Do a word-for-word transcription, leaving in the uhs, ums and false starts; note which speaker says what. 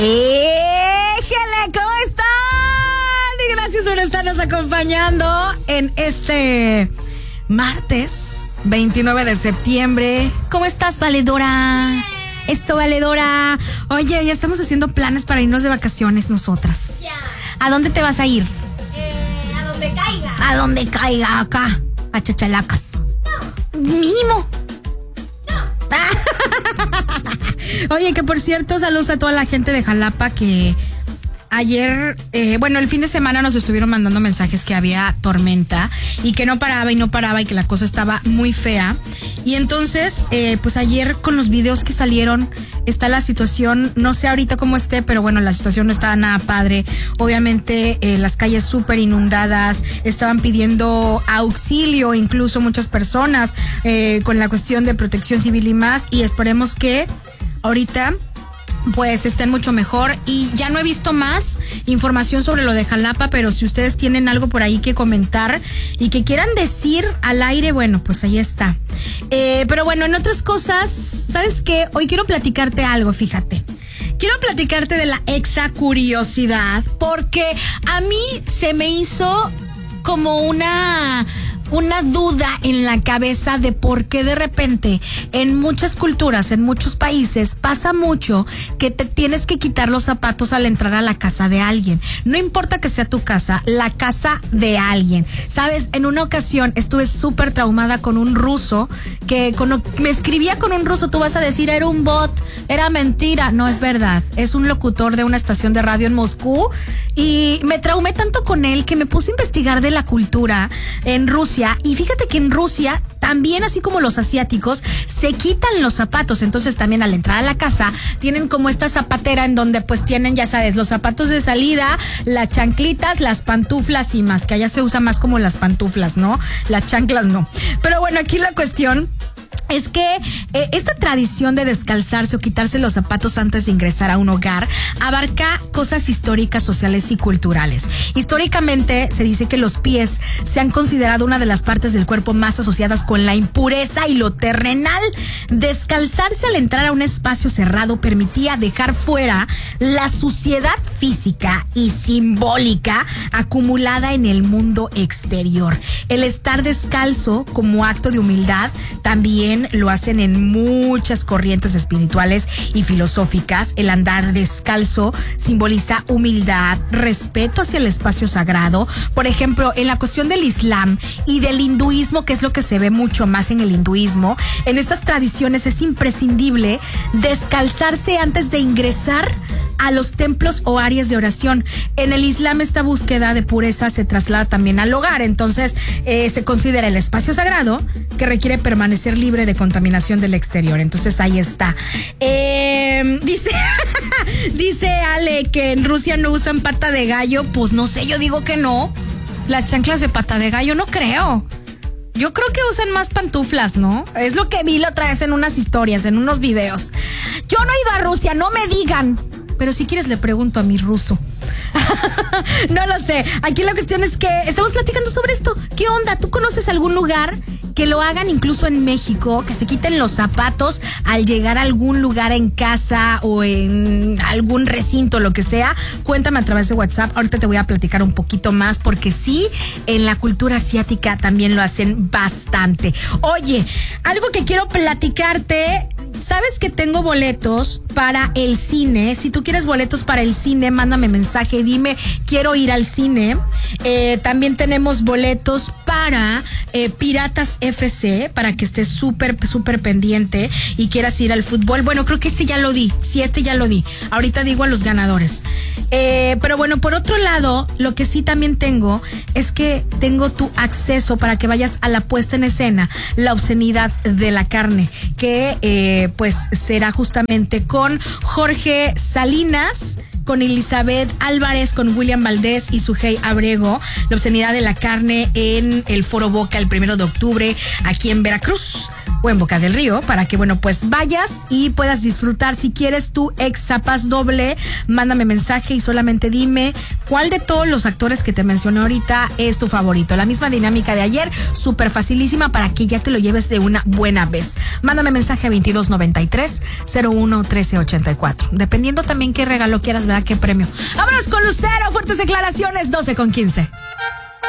Speaker 1: ¡Éjele! ¿Cómo están? Y gracias por estarnos acompañando en este martes veintinueve de septiembre. ¿Cómo estás, valedora? Yeah. Eso, valedora. Oye, ya estamos haciendo planes para irnos de vacaciones nosotras.
Speaker 2: Ya. Yeah.
Speaker 1: ¿A dónde te vas a ir?
Speaker 2: Eh, a donde caiga.
Speaker 1: A donde caiga, acá. A Chachalacas.
Speaker 2: No.
Speaker 1: Mínimo.
Speaker 2: No.
Speaker 1: Oye, que por cierto, saludos a toda la gente de Jalapa que ayer, eh, bueno, el fin de semana nos estuvieron mandando mensajes que había tormenta y que no paraba y no paraba y que la cosa estaba muy fea. Y entonces, eh, pues ayer con los videos que salieron está la situación, no sé ahorita cómo esté, pero bueno, la situación no estaba nada padre. Obviamente eh, las calles súper inundadas, estaban pidiendo auxilio incluso muchas personas eh, con la cuestión de protección civil y más, y esperemos que ahorita pues estén mucho mejor. Y ya no he visto más información sobre lo de Jalapa, pero si ustedes tienen algo por ahí que comentar y que quieran decir al aire, bueno, pues ahí está. Eh, pero bueno, en otras cosas, ¿sabes qué? Hoy quiero platicarte algo, fíjate. Quiero platicarte de la exa curiosidad, porque a mí se me hizo como una... una duda en la cabeza de por qué de repente en muchas culturas, en muchos países, pasa mucho que te tienes que quitar los zapatos al entrar a la casa de alguien. No importa que sea tu casa, la casa de alguien. Sabes, en una ocasión estuve súper traumada con un ruso que cuando me escribía con un ruso, tú vas a decir, era un bot, era mentira. No, es verdad, es un locutor de una estación de radio en Moscú, y me traumé tanto con él que me puse a investigar de la cultura en Rusia. Y fíjate que en Rusia también, así como los asiáticos, se quitan los zapatos. Entonces también al entrar a la casa tienen como esta zapatera en donde pues tienen, ya sabes, los zapatos de salida, las chanclitas, las pantuflas y más, que allá se usa más como las pantuflas, ¿no? Las chanclas no. Pero bueno, aquí la cuestión es que eh, esta tradición de descalzarse o quitarse los zapatos antes de ingresar a un hogar abarca cosas históricas, sociales y culturales. Históricamente se dice que los pies se han considerado una de las partes del cuerpo más asociadas con la impureza y lo terrenal. Descalzarse al entrar a un espacio cerrado permitía dejar fuera la suciedad física y simbólica acumulada en el mundo exterior. El estar descalzo como acto de humildad también lo hacen en muchas corrientes espirituales y filosóficas. El andar descalzo simboliza humildad, respeto hacia el espacio sagrado. Por ejemplo, en la cuestión del Islam y del hinduismo, que es lo que se ve mucho más en el hinduismo, en estas tradiciones es imprescindible descalzarse antes de ingresar a los templos o áreas de oración. En el Islam esta búsqueda de pureza se traslada también al hogar. Entonces eh, se considera el espacio sagrado que requiere permanecer libre de contaminación del exterior. Entonces ahí está. Eh, dice, dice Ale que en Rusia no usan pata de gallo. Pues no sé, yo digo que no. Las chanclas de pata de gallo no creo. Yo creo que usan más pantuflas, ¿no? Es lo que vi la otra vez en unas historias, en unos videos. Yo no he ido a Rusia, no me digan. Pero si quieres le pregunto a mi ruso. No lo sé. Aquí la cuestión es que estamos platicando sobre esto. ¿Qué onda? ¿Tú conoces algún lugar que lo hagan incluso en México, que se quiten los zapatos al llegar a algún lugar en casa o en algún recinto, lo que sea? Cuéntame a través de WhatsApp. Ahorita te voy a platicar un poquito más, porque sí, en la cultura asiática también lo hacen bastante. Oye, algo que quiero platicarte. ¿Sabes que tengo boletos para el cine? Si tú quieres boletos para el cine, mándame mensaje, dime, quiero ir al cine. Eh, también tenemos boletos para eh, Piratas F C, para que estés súper, súper pendiente y quieras ir al fútbol. Bueno, creo que este ya lo di. Sí, este ya lo di. Ahorita digo a los ganadores. Eh, pero bueno, por otro lado, lo que sí también tengo es que tengo tu acceso para que vayas a la puesta en escena, La obscenidad de la carne, que eh, pues será justamente con Jorge Salinas, con Elizabeth Álvarez, con William Valdés y Sujei Abrego. La obscenidad de la carne en el Foro Boca el primero de octubre aquí en Veracruz. o en Boca del Río, para que, bueno, pues vayas y puedas disfrutar. Si quieres tu ex zapas doble, mándame mensaje y solamente dime cuál de todos los actores que te mencioné ahorita es tu favorito. La misma dinámica de ayer, súper facilísima para que ya te lo lleves de una buena vez. Mándame mensaje a veintidós noventa y tres cero uno trece ochenta y cuatro. Dependiendo también qué regalo quieras, ¿verdad? ¿Qué premio? Vámonos con Lucero, fuertes declaraciones, doce con quince.